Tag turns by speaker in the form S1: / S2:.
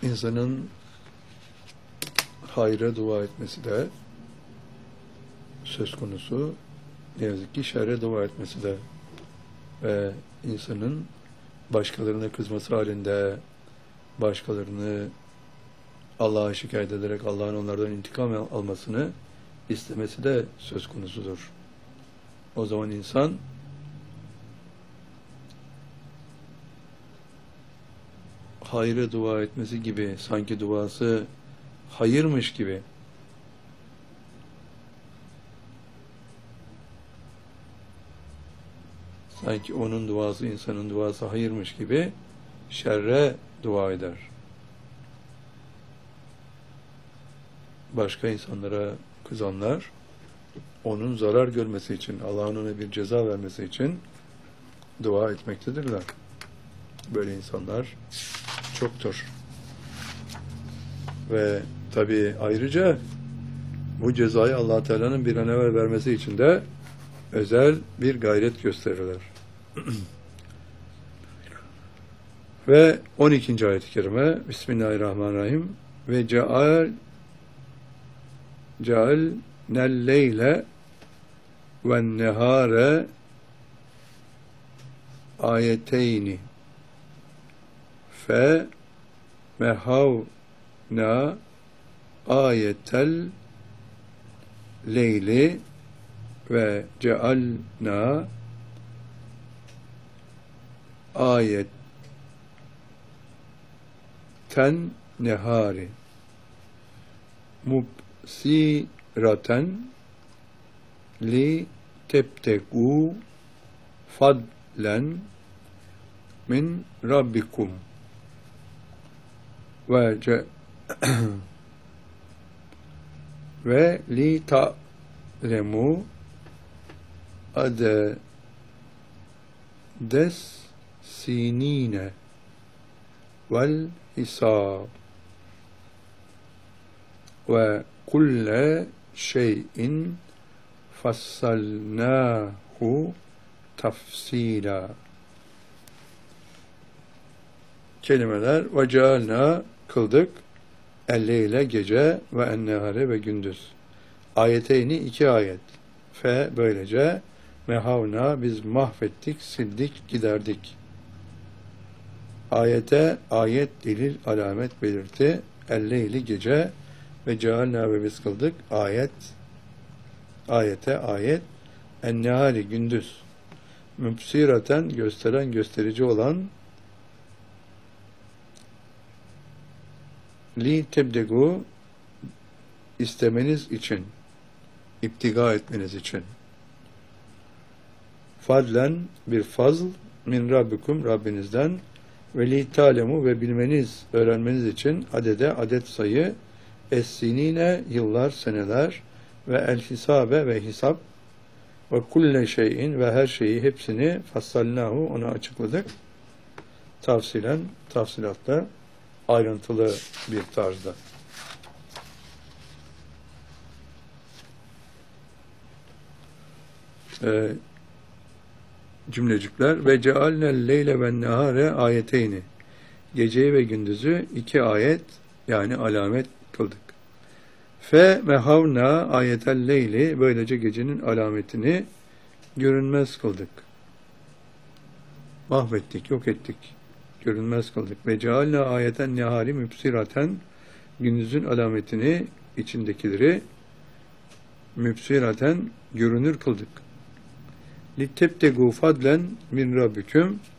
S1: insanın hayra dua etmesi de söz konusu, ne yazık ki şerre dua etmesi de ve insanın başkalarına kızması halinde başkalarını Allah'a şikayet ederek Allah'ın onlardan intikam almasını istemesi de söz konusudur. O zaman insan hayra dua etmesi gibi, sanki duası hayırmış gibi sanki onun duası, insanın duası hayırmış gibi şerre dua eder. Başka insanlara kızanlar, onun zarar görmesi için, Allah'ın ona bir ceza vermesi için dua etmektedirler. Böyle insanlar çoktur. Ve tabii ayrıca bu cezayı Allah Teala'nın bir an evvel vermesi için de özel bir gayret gösterirler. Ve 12. ayet-i kerime Bismillahirrahmanirrahim ve cealnel leyle ve nehare ayeteyni fe mehavna ayetel leyli ve cealna ayetten nehari mubsiraten li tebtegu fadlen min rabbikum ve li ta'lemu des sinine vel hisab ve kulle şeyin fassalnahu tafsila. Kelimeler ve cealna kıldık, elleyle gece ve ennehare ve gündüz. Ayeteyni 2 ayet. Fe böylece mehavna biz mahvettik, sildik, giderdik. Ayete ayet, delil, alamet, belirti, elleyli gece ve cealna ve biz kıldık ayet, ayete ayet, ennehari gündüz, mübsiraten gösteren, gösterici olan, li tebdegu istemeniz için, iptiga etmeniz için, fadlen bir fazl min rabbikum Rabbinizden ve li talemu ve bilmeniz, öğrenmeniz için adet sayı, es-sinine yıllar, seneler ve el-hisabe ve hesap ve kulle şeyin ve her şeyi hepsini fassalnahu onu açıkladık. Tafsilen, tafsilatla ayrıntılı bir tarzda. Cümlecikler ve cealnel leyle ve nehare ayeteyni geceyi ve gündüzü 2 ayet yani alamet kıldık. Fe mehavna ayetel leyli böylece gecenin alametini görünmez kıldık. Mahvettik, yok ettik. Görünmez kıldık. Ve cealna ayeten nehari mübsiraten gündüzün alametini içindekileri mübsiraten görünür kıldık. Littebtegu fadlen min rabbiküm